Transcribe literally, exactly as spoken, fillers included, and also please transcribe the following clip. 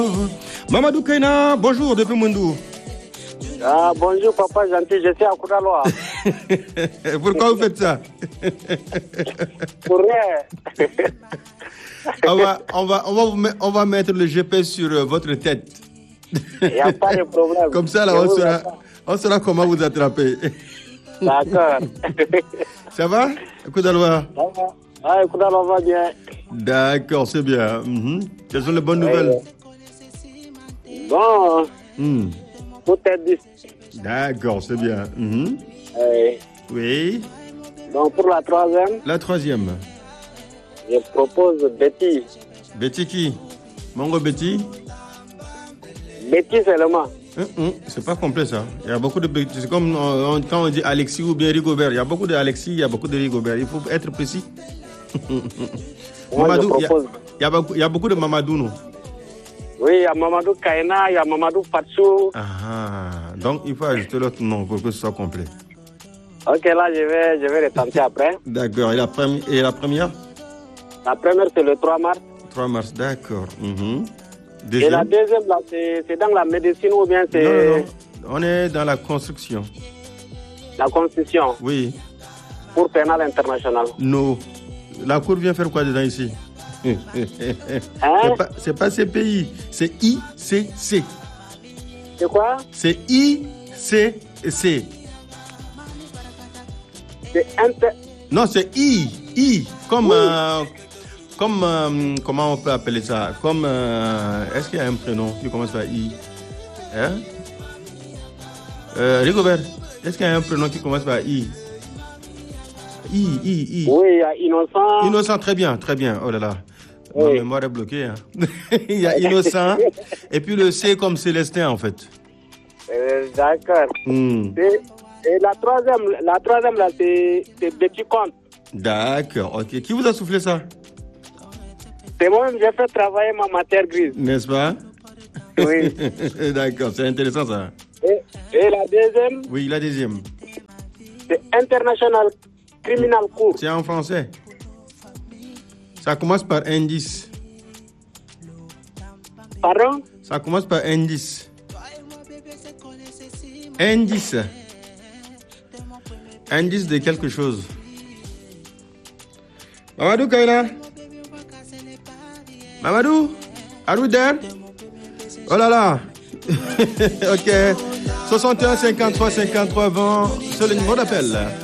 Mamadou Kaina, bonjour depuis Mundou. Ah, bonjour papa gentil, je suis à Koudaloa. Pourquoi vous faites ça? Pour rien. on, va, on, va, on, va vous met, on va mettre le G P S sur euh, votre tête. Il n'y a pas de problème. Comme ça, là, on saura, on saura comment vous attraper. D'accord. Ça va, Koudaloa? Ça va. Ah, Koudaloa va bien. D'accord, c'est bien. Mm-hmm. Quelles sont les bonnes nouvelles? Bon, mm. tout est dit. D'accord, c'est bien. Mm-hmm. Oui. Oui. Donc pour la troisième. La troisième. Je propose Betty. Betty qui? Mongo Betty? Betty seulement. Mm-hmm. C'est pas complet ça. Il y a beaucoup de Betty. C'est comme on, on, quand on dit Alexis ou bien Rigobert. Il y a beaucoup de Alexis, il y a beaucoup de Rigobert. Il faut être précis. Moi, Mamadou, je propose... il y, a, il y a beaucoup de Mamadou, non? Oui, il y a Mamadou Kaina, il y a Mamadou Fatsou. Ah, donc il faut ajouter l'autre nom pour que ce soit complet. Ok, là, je vais, je vais le tenter après. D'accord. Et la, premi- et la première? La première, c'est le trois mars. trois mars, d'accord. Mm-hmm. Et la deuxième, là, c'est, c'est dans la médecine ou bien c'est... Non, non, non. On est dans la construction. La Constitution. Oui. Cour pénale internationale. Non. La Cour vient faire quoi dedans ici? Hein? C'est pas, c'est pas C P I, c'est I C C. C'est quoi? C'est I C C. C'est inter... Non, c'est I. I. Comme... Oui. Euh, comme... Euh, comment on peut appeler ça? Comme... Euh, est-ce qu'il y a un prénom qui commence par I? Hein? Euh, Rigobert, est-ce qu'il y a un prénom qui commence par I? I, I, I. Oui, il y a Innocent. Innocent, très bien, très bien. Oh là là. Oui. Ma mémoire est bloquée. Hein. Il y a Innocent. Et puis le C comme Célestin, en fait. Euh, d'accord. Mm. Et, et la troisième, la troisième là, c'est, c'est Betty Comte. D'accord, ok. Qui vous a soufflé ça? C'est moi-même, j'ai fait travailler ma matière grise. N'est-ce pas? Oui. D'accord, c'est intéressant ça. Et, et la deuxième? Oui, la deuxième. C'est International Criminal Court. C'est en français. Ça commence par indice. Pardon? Ça commence par indice. Indice. Indice de quelque chose. Mamadou Kaina? Mamadou? Are you there? Oh là là. Ok. soixante et un cinquante-trois cinquante-trois vingt. C'est le numéro d'appel.